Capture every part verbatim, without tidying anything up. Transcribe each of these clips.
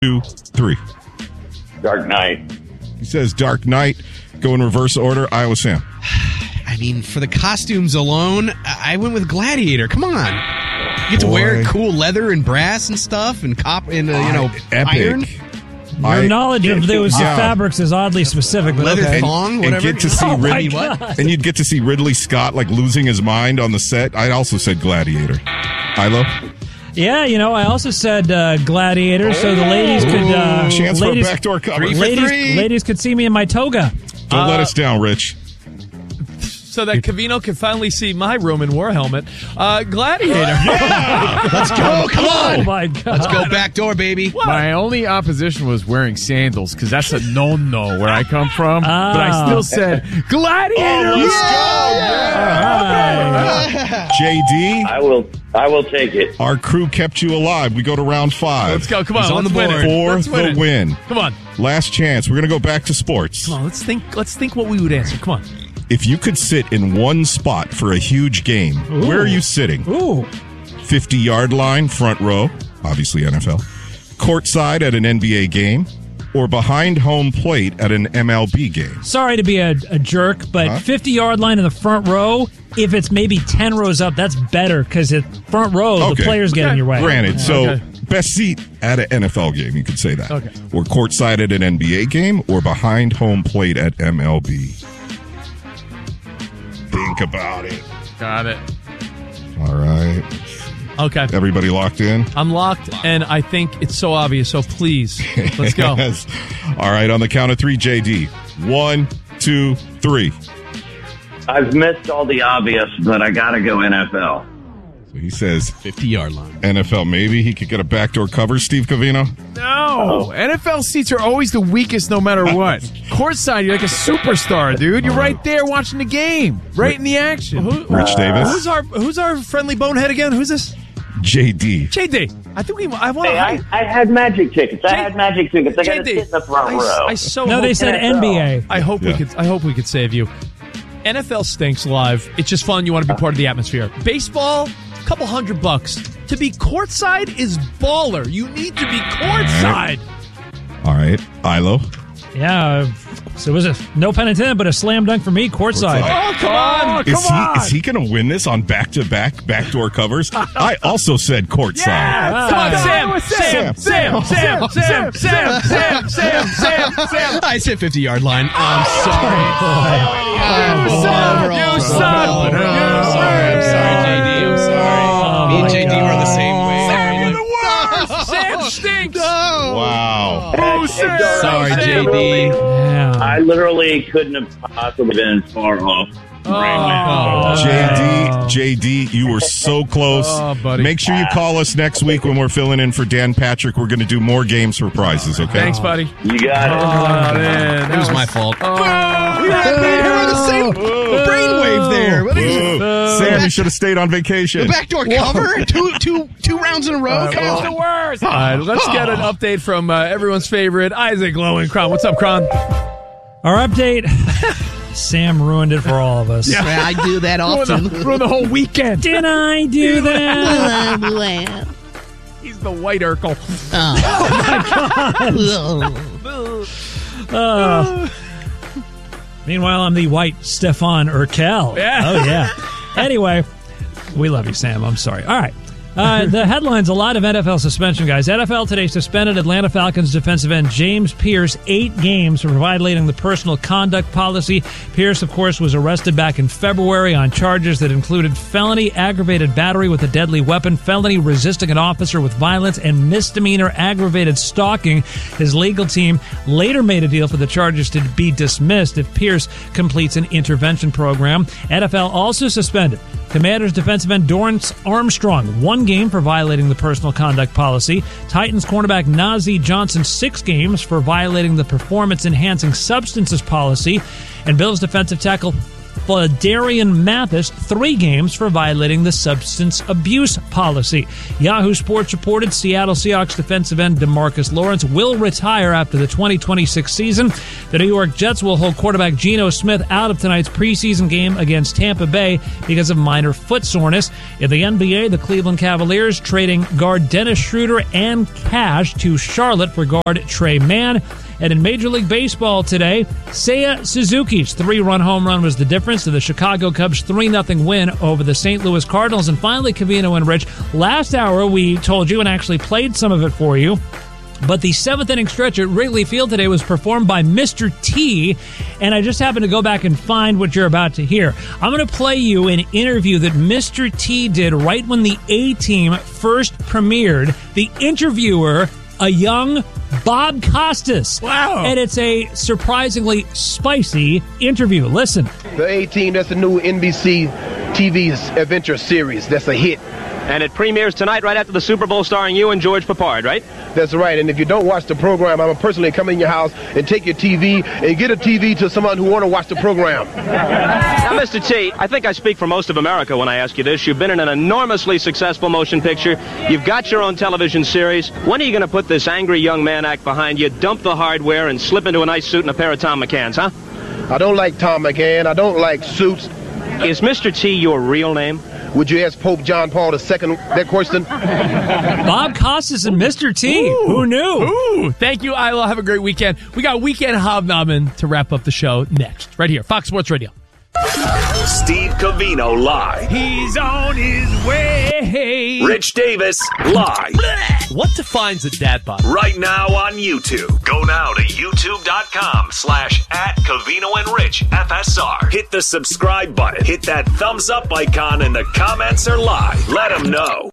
two, three. Dark Knight. He says Dark Knight. Go in reverse order. Iowa Sam. I mean, for the costumes alone, I went with Gladiator. Come on. You get to Boy. wear cool leather and brass and stuff and cop and, uh, you know, Epic. iron. Your I- knowledge of those Yeah. fabrics is oddly specific, but Leather okay. thong, and whatever. get to see Oh, my Ridley, God. and you'd get to see Ridley Scott like losing his mind on the set. I also said Gladiator. Ilo, Yeah, you know, I also said uh, Gladiator, so the ladies could uh, chance ladies, for a backdoor cover. Three for ladies, three. ladies could see me in my toga. Don't let Uh, us down, Rich. So that Cavino can finally see my Roman war helmet. Uh, Gladiator. Let's go. Come Oh on. my God! Let's go backdoor, baby. My only opposition was wearing sandals because that's a no-no where I come from. Ah. But I still said Gladiator. J D, I will. I will take it. our crew kept you alive. We go to round five. Let's go. Come on. He's on let's the win board. it. For Let's win the it. win. Come on. Last chance. We're going to go back to sports. Come on. Let's think. Let's think what we would answer. Come on. If you could sit in one spot for a huge game, where are you sitting? Ooh, fifty-yard line, front row, obviously N F L, courtside at an N B A game, or behind home plate at an M L B game? sorry to be a, a jerk, but Huh? fifty-yard line in the front row. If it's maybe ten rows up, that's better because at front row the Okay. players get in your way. Granted, so Okay. best seat at an N F L game, you could say that. Okay. Or courtside at an N B A game, or behind home plate at M L B. Think about it. Got it. All right. Okay. Everybody locked in? I'm locked, and I think it's so obvious. So please, let's go. Yes. All right, on the count of three, J D. One, two, three. I've missed all the obvious, but I gotta go N F L. So he says fifty-yard line. N F L. Maybe he could get a backdoor cover, Steve Covino. No, N F L seats are always the weakest, no matter what. Courtside, you're like a superstar, dude. You're right there watching the game, right in the action. Rich Davis. Who's our Who's our friendly bonehead again? Who's this? J D. J D. I think we. I want Hey, I, to. I had magic tickets. I J- had magic tickets. I gotta J D. sit in the front I, row. I so No, hope, they said N F L. N B A. I hope we Yeah. could. I hope we could save you. N F L stinks live. It's just fun. You want to be part of the atmosphere. Baseball, a couple hundred bucks. To be courtside is baller. You need to be courtside. All right. Ilo. Yeah, so it was a no pun intended, but a slam dunk for me, courtside. Courtside. Oh, come on. Is he is he going to win this on back to back backdoor covers? I also said courtside. Yeah. Come on, Sam. Sam. Sam. Sam. Sam. Sam. Sam. Sam. Sam. Sam. I said fifty-yard line. I'm sorry. You suck. You suck. I'm sorry. I'm sorry, J D. I'm sorry. Me and J D were the same way. Sam, you're the worst. Sam stinks. Wow. Boo, It's Sam. all right. Sorry, I J D. literally- Yeah. I literally couldn't have possibly been as far off. right now. J D, J D, you were so close. Oh, buddy. Make sure you call us next week when we're filling in for Dan Patrick. We're going to do more games for prizes, okay? Thanks, buddy. You got it. Oh, man. It was my fault. Oh. We had we were the same brainwave there. What is it? Boo. Sam, you should have stayed on vacation. The backdoor cover? two, two, two rounds in a row? Come on. the worst. All right, let's get an update from uh, everyone's favorite, Isaac Lowe and Kron. What's up, Kron? Our update. Sam ruined it for all of us. Yeah, I do that Ruin often. the, ruin the whole weekend. Did I do that? He's the white Urkel. Uh, meanwhile, I'm the white Stefan Urkel. Yeah. Oh, yeah. Anyway, we love you, Sam. I'm sorry. All right. Uh, the headlines, a lot of N F L suspension, guys. N F L today suspended Atlanta Falcons defensive end James Pierce eight games for violating the personal conduct policy. Pierce, of course, was arrested back in February on charges that included felony aggravated battery with a deadly weapon, felony resisting an officer with violence, and misdemeanor aggravated stalking. His legal team later made a deal for the charges to be dismissed if Pierce completes an intervention program. N F L also suspended Commanders defensive end Dorrance Armstrong, one game for violating the personal conduct policy. Titans cornerback Najee Johnson, six games for violating the performance-enhancing substances policy. And Bills defensive tackle Fladarian Mathis three games for violating the substance abuse policy. Yahoo Sports reported Seattle Seahawks defensive end DeMarcus Lawrence will retire after the twenty twenty-six season. The New York Jets will hold quarterback Geno Smith out of tonight's preseason game against Tampa Bay because of minor foot soreness. In the N B A, the Cleveland Cavaliers trading guard Dennis Schroeder and cash to Charlotte for guard Trey Mann. And in Major League Baseball today, Seiya Suzuki's three-run home run was the difference to the Chicago Cubs' three nothing win over the Saint Louis Cardinals. And finally, Covino and Rich, last hour we told you and actually played some of it for you, but the seventh inning stretch at Wrigley Field today was performed by Mister T, and I just happened to go back and find what you're about to hear. I'm going to play you an interview that Mister T did right when the A-Team first premiered. The interviewer, a young Bob Costas. Wow. And it's a surprisingly spicy interview. Listen. The A-Team, that's the new N B C T V's adventure series. That's a hit. And it premieres tonight right after the Super Bowl starring you and George Papard, right? That's right. And if you don't watch the program, I'm going to personally come in your house and take your T V and get a T V to someone who want to watch the program. Now, Mister T, I think I speak for most of America when I ask you this. You've been in an enormously successful motion picture. You've got your own television series. When are you going to put this angry young man act behind you, dump the hardware, and slip into a nice suit and a pair of Tom McCanns, huh? I don't like Tom McCann. I don't like suits. Is Mister T your real name? Would you ask Pope John Paul the Second that question? Bob Costas and Mister T. Ooh. Who knew? Ooh. Thank you, Isla. Have a great weekend. We got Weekend Hobnobbing to wrap up the show next, right here, Fox Sports Radio. Steve Covino live. He's on his way. Rich Davis live. What defines a dad bod? Right now on YouTube. Go now to youtube.com slash at Covino and Rich F S R. Hit the subscribe button. Hit that thumbs up icon and the comments are live. Let them know.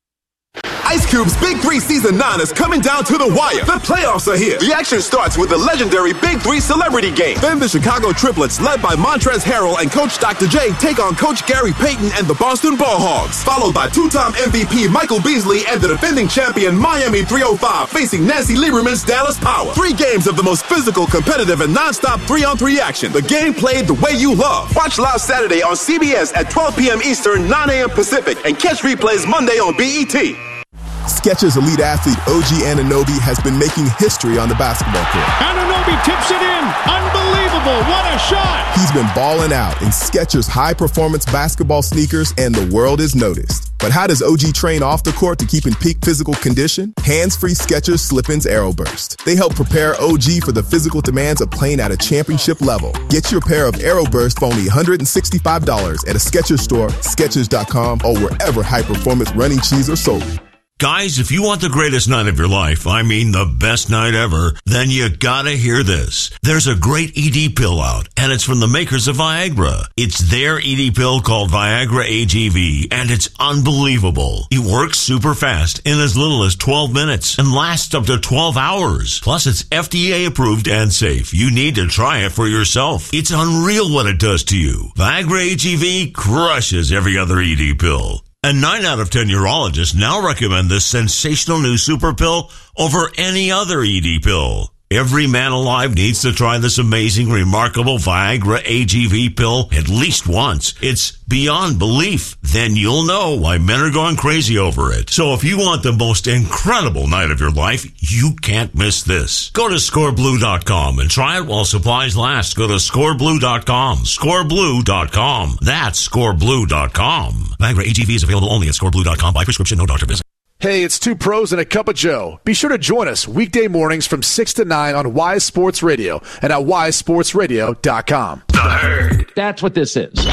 Ice Cube's Big Three Season nine is coming down to the wire. The playoffs are here. The action starts with the legendary Big Three Celebrity Game. Then the Chicago Triplets, led by Montrezl Harrell and Coach Doctor J, take on Coach Gary Payton and the Boston Ball Hogs. Followed by two-time M V P Michael Beasley and the defending champion Miami three oh five facing Nancy Lieberman's Dallas Power. Three games of the most physical, competitive, and non-stop three-on-three action. The game played the way you love. Watch live Saturday on C B S at twelve p.m. Eastern, nine a.m. Pacific, and catch replays Monday on B E T. Skechers elite athlete O G Anunoby has been making history on the basketball court. Anunoby tips it in. Unbelievable. What a shot. He's been balling out in Skechers high-performance basketball sneakers, and the world is noticed. But how does O G train off the court to keep in peak physical condition? Hands-free Skechers Slip-ins Aeroburst. They help prepare O G for the physical demands of playing at a championship level. Get your pair of Aeroburst for only one hundred sixty-five dollars at a Skechers store, Skechers dot com, or wherever high-performance running shoes are sold. Guys, if you want the greatest night of your life, I mean the best night ever, then you gotta hear this. There's a great E D pill out, and it's from the makers of Viagra. It's their E D pill called Viagra A G V, and it's unbelievable. It works super fast in as little as twelve minutes and lasts up to twelve hours. Plus, it's F D A approved and safe. You need to try it for yourself. It's unreal what it does to you. Viagra A G V crushes every other E D pill. And nine out of ten urologists now recommend this sensational new super pill over any other E D pill. Every man alive needs to try this amazing, remarkable Viagra A G V pill at least once. It's beyond belief. Then you'll know why men are going crazy over it. So if you want the most incredible night of your life, you can't miss this. Go to score blue dot com and try it while supplies last. Go to score blue dot com. score blue dot com. That's score blue dot com. Viagra A G V is available only at score blue dot com by prescription, no doctor visit. Hey, it's Two Pros and a Cup of Joe. Be sure to join us weekday mornings from six to nine on Wise Sports Radio and at wise sports radio dot com. The Herd. That's what this is.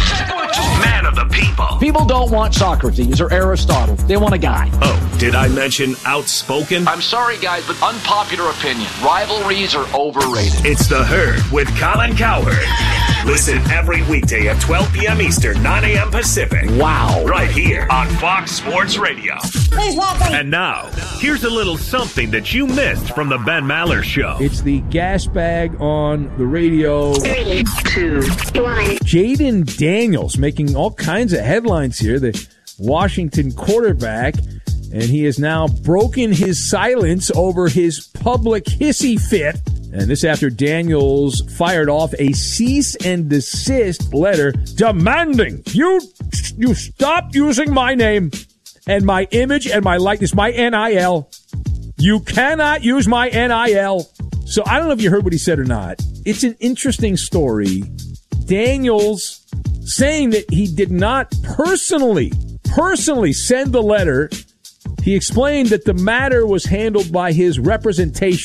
Man of the people. People don't want Socrates or Aristotle. They want a guy. Oh, did I mention outspoken? I'm sorry, guys, but unpopular opinion. Rivalries are overrated. It's The Herd with Colin Cowherd. Listen every weekday at twelve p.m. Eastern, nine a.m. Pacific. Wow. Right here on Fox Sports Radio. Please welcome. And now, here's a little something that you missed from the Ben Maller Show. It's the gas bag on the radio. Three, two, one. Jaden Daniels making all kinds of headlines here. The Washington quarterback. And he has now broken his silence over his public hissy fit And this after Daniels fired off a cease and desist letter demanding you you stop using my name and my image and my likeness, my N I L. You cannot use my N I L. So I don't know if you heard what he said or not. It's an interesting story. Daniels saying that he did not personally, personally send the letter. He explained that the matter was handled by his representation.